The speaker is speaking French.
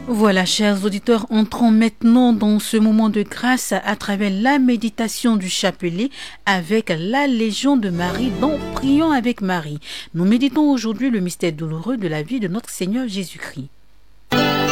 Voilà, chers auditeurs, entrons maintenant dans ce moment de grâce à travers la méditation du chapelet avec la Légion de Marie dans Prions avec Marie. Nous méditons aujourd'hui le mystère douloureux de la vie de notre Seigneur Jésus-Christ.